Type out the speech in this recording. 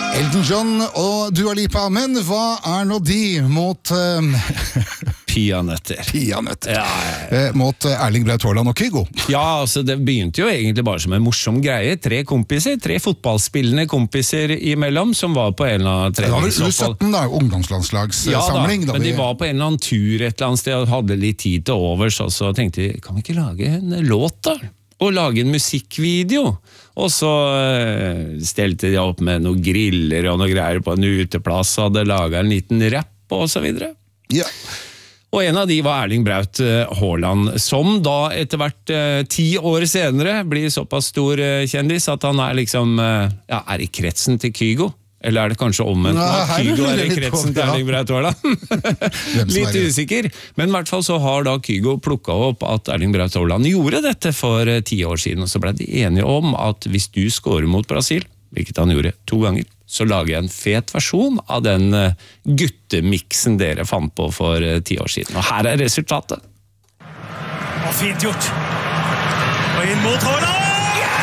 Elton John og Dua Lipa, men hva nå de mot Peanøtter. Mot Erling Braut Haaland og Kygo? Ja, altså det begynte jo egentlig bare som en morsom greie. 3 kompiser, 3 fotballspillende kompiser imellom, som var på en eller annen treningsopphold. Det var vel U17 da, ungdomslandslagssamling. Ja da, men de var på en eller annen tur et eller annet sted og hadde litt tid til overs, og så tenkte de, kan vi ikke lage en låt da? Og lage en musikkvideo. Og så stelte de opp med noen griller og noen greier på en uteplass, og hadde laget en liten rapp og så videre. Ja. Og en av de var Erling Braut Haaland, som da etter hvert 10 år senere blir såpass stor kjendis at han liksom, er i kretsen til Kygo. Eller det kanskje omvendt at Kygo i kretsen til Erling Braut Haaland? Litt usikker. Men i hvert fall så har da Kygo plukket opp at Erling Braut Haaland gjorde dette for 10 år siden, og så ble de enige om at hvis du scorer mot Brasil, hvilket han gjorde 2 ganger, så lager jeg en fet versjon av den guttemiksen dere fant på for 10 år siden. Og her resultatet. Og fint gjort. Og inn mot Haaland!